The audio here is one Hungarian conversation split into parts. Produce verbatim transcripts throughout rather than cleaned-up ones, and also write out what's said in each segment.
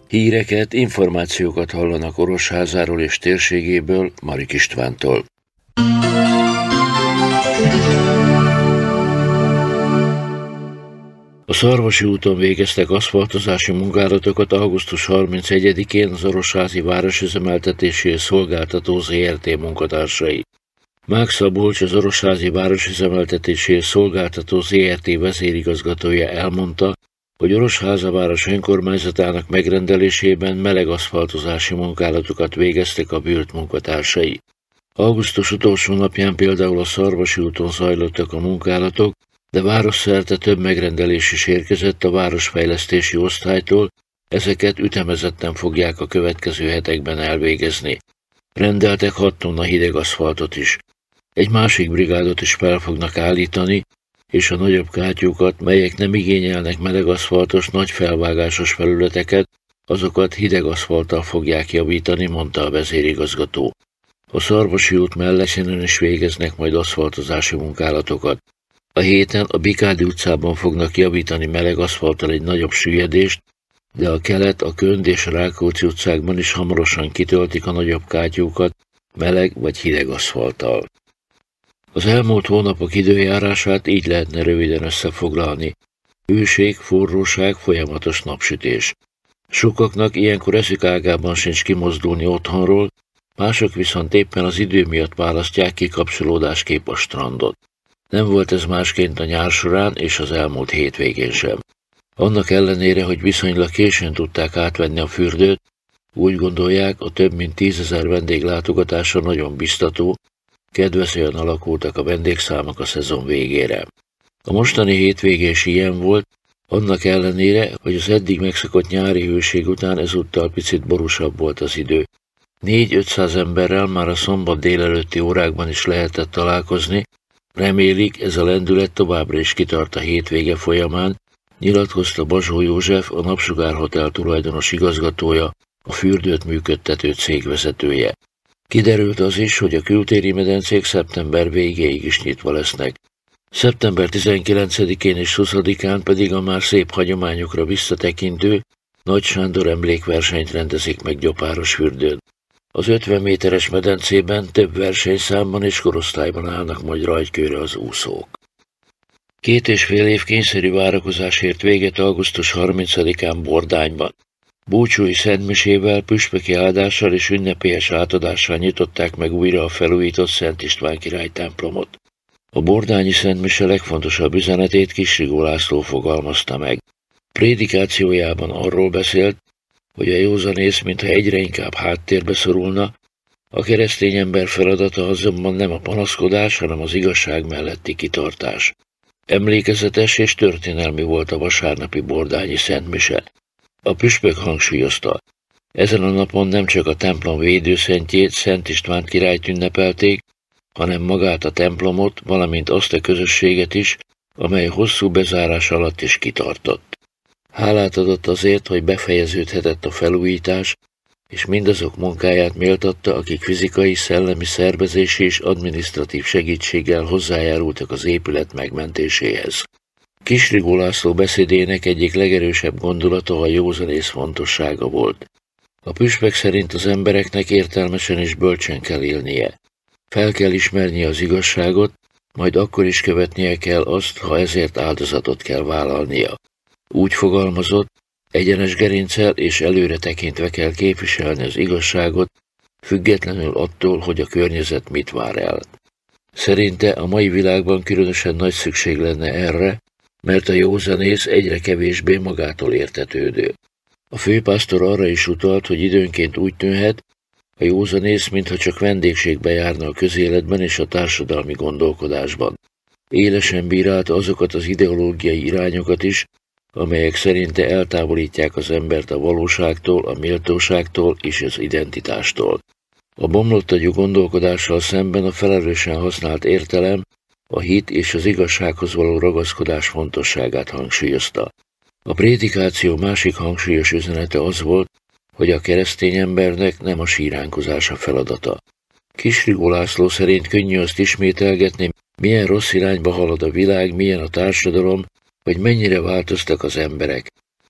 Híreket, információkat hallanak Orosházáról és térségéből Marik Istvántól. A Szarvasi úton végeztek aszfaltozási munkálatokat augusztus harmincegyedikén az Orosházi Városüzemeltetési Szolgáltató zé er té munkatársai. Mák Szabolcs, az Orosházi Városüzemeltetési Szolgáltató zé er té vezérigazgatója elmondta, hogy Orosházaváros önkormányzatának megrendelésében meleg aszfaltozási munkálatokat végeztek a bűrt munkatársai. Augusztus utolsó napján például a Szarvasi úton zajlottak a munkálatok, de városszerte több megrendelés is érkezett a városfejlesztési osztálytól, ezeket ütemezetten fogják a következő hetekben elvégezni. Rendeltek hat tonna hideg aszfaltot is. Egy másik brigádot is fel fognak állítani, és a nagyobb kátyúkat, melyek nem igényelnek meleg aszfaltos, nagy felvágásos felületeket, azokat hideg aszfalttal fogják javítani, mondta a vezérigazgató. A Szarvasi út mellesenen is végeznek majd aszfaltozási munkálatokat. A héten a Bikádi utcában fognak javítani meleg aszfalttal egy nagyobb süllyedést, de a Kelet, a Könd és a Rákóczi utcákban is hamarosan kitöltik a nagyobb kátyúkat meleg vagy hideg aszfalttal. Az elmúlt hónapok időjárását így lehetne röviden összefoglalni. Hőség, forróság, folyamatos napsütés. Sokaknak ilyenkor eszük ágában sincs kimozdulni otthonról, mások viszont éppen az idő miatt választják kikapcsolódásképp a strandot. Nem volt ez másként a nyár során és az elmúlt hétvégén sem. Annak ellenére, hogy viszonylag későn tudták átvenni a fürdőt, úgy gondolják, a több mint tízezer vendéglátogatása nagyon biztató, kedvezően alakultak a vendégszámok a szezon végére. A mostani hétvégén is ilyen volt, annak ellenére, hogy az eddig megszokott nyári hőség után ezúttal picit borúsabb volt az idő. négy-ötszáz emberrel már a szombat délelőtti órákban is lehetett találkozni, remélik, ez a lendület továbbra is kitart a hétvége folyamán, nyilatkozta Bazsó József, a Napsugár Hotel tulajdonos igazgatója, a fürdőt működtető cég vezetője. Kiderült az is, hogy a kültéri medencék szeptember végéig is nyitva lesznek. szeptember tizenkilencedikén és huszadikán pedig a már szép hagyományokra visszatekintő Nagy Sándor emlékversenyt rendezik meg Gyopárosfürdőn. Az ötven méteres medencében több versenyszámban és korosztályban állnak majd rajtkőre az úszók. Két és fél év kényszerű várakozásért véget augusztus harmincadikán Bordányban. Búcsúi szentmisével, püspöki áldással és ünnepélyes átadással nyitották meg újra a felújított Szent István király templomot. A bordányi szentmise legfontosabb üzenetét Kisrigó László fogalmazta meg. Prédikációjában arról beszélt, hogy a józanész mintha egyre inkább háttérbe szorulna, a keresztény ember feladata azonban nem a panaszkodás, hanem az igazság melletti kitartás. Emlékezetes és történelmi volt a vasárnapi bordányi szentmise. A püspök hangsúlyozta, ezen a napon nem csak a templom védőszentjét, Szent István királyt ünnepelték, hanem magát a templomot, valamint azt a közösséget is, amely hosszú bezárás alatt is kitartott. Hálát adott azért, hogy befejeződhetett a felújítás, és mindazok munkáját méltatta, akik fizikai, szellemi, szervezési és adminisztratív segítséggel hozzájárultak az épület megmentéséhez. Kisrigó László beszédének egyik legerősebb gondolata a józanész fontossága volt. A püspök szerint az embereknek értelmesen és bölcsen kell élnie. Fel kell ismernie az igazságot, majd akkor is követnie kell azt, ha ezért áldozatot kell vállalnia. Úgy fogalmazott, egyenes gerinccel és előre tekintve kell képviselni az igazságot, függetlenül attól, hogy a környezet mit vár el. Szerinte a mai világban különösen nagy szükség lenne erre, mert a józanész egyre kevésbé magától értetődő. A főpásztor arra is utalt, hogy időnként úgy tűnhet, a józanész mintha csak vendégségbe járna a közéletben és a társadalmi gondolkodásban. Élesen bírálta azokat az ideológiai irányokat is, amelyek szerinte eltávolítják az embert a valóságtól, a méltóságtól és az identitástól. A bomlottagyú gondolkodással szemben a felelősen használt értelem, a hit és az igazsághoz való ragaszkodás fontosságát hangsúlyozta. A prédikáció másik hangsúlyos üzenete az volt, hogy a keresztény embernek nem a síránkozás a feladata. Kisrigó László szerint könnyű azt ismételgetni, milyen rossz irányba halad a világ, milyen a társadalom, hogy mennyire változtak az emberek.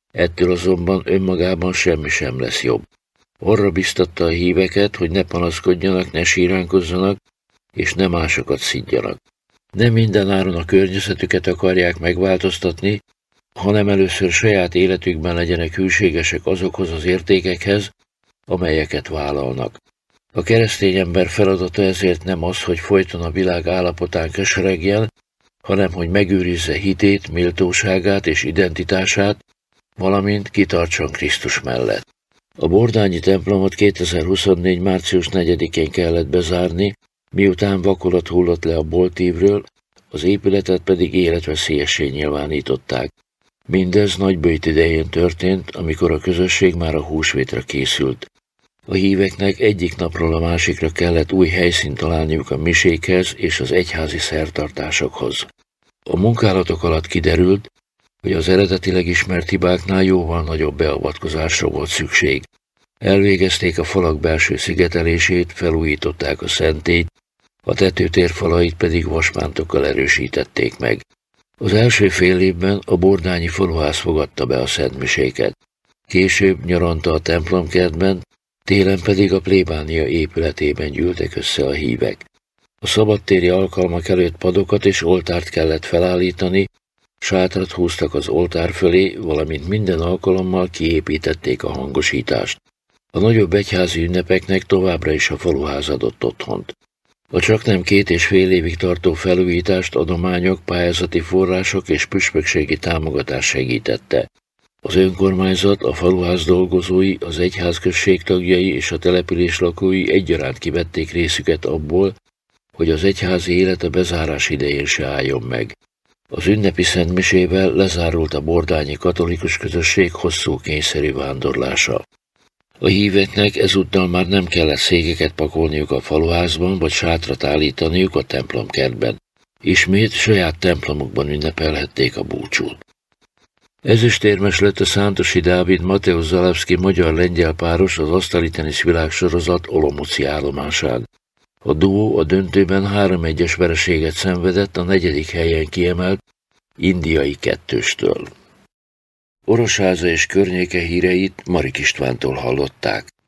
Ettől azonban önmagában semmi sem lesz jobb. Arra biztatta a híveket, hogy ne panaszkodjanak, ne síránkozzanak, és ne másokat szidjanak. Nem mindenáron a környezetüket akarják megváltoztatni, hanem először saját életükben legyenek hűségesek azokhoz az értékekhez, amelyeket vállalnak. A keresztény ember feladata ezért nem az, hogy folyton a világ állapotán keseregjen, hanem hogy megőrizze hitét, méltóságát és identitását, valamint kitartson Krisztus mellett. A bordányi templomot kétezer-huszonnégy. március negyedikén kellett bezárni, miután vakolat hullott le a boltívről, az épületet pedig életveszélyessé nyilvánították. Mindez nagyböjt idején történt, amikor a közösség már a húsvétra készült. A híveknek egyik napról a másikra kellett új helyszínt találniuk a misékhez és az egyházi szertartásokhoz. A munkálatok alatt kiderült, hogy az eredetileg ismert hibáknál jóval nagyobb beavatkozásra volt szükség. Elvégezték a falak belső szigetelését, felújították a szentélyt, a tetőtér falait pedig vasmántokkal erősítették meg. Az első fél évben a bordányi faluház fogadta be a szentmiséket. Később nyaranta a templomkertben, télen pedig a plébánia épületében gyűltek össze a hívek. A szabadtéri alkalmak előtt padokat és oltárt kellett felállítani, sátrat húztak az oltár fölé, valamint minden alkalommal kiépítették a hangosítást. A nagyobb egyházi ünnepeknek továbbra is a faluház adott otthont. A csaknem két és fél évig tartó felújítást adományok, pályázati források és püspökségi támogatás segítette. Az önkormányzat, a faluház dolgozói, az egyházközség tagjai és a település lakói egyaránt kivették részüket abból, hogy az egyházi élet a bezárás idején se álljon meg. Az ünnepi szentmisével lezárult a bordányi katolikus közösség hosszú kényszerű vándorlása. A híveknek ezúttal már nem kellett székeket pakolniuk a faluházban, vagy sátrat állítaniuk a templomkertben. Ismét saját templomukban ünnepelhették a búcsút. Ezüstérmes lett a Szántosi Dávid Mateusz Zalewski magyar-lengyel páros az asztali tenisz világsorozat Olomouci állomásán. A duó a döntőben három egyes vereséget szenvedett a negyedik helyen kiemelt indiai kettőstől. Orosháza és környéke híreit Marik Istvántól hallották.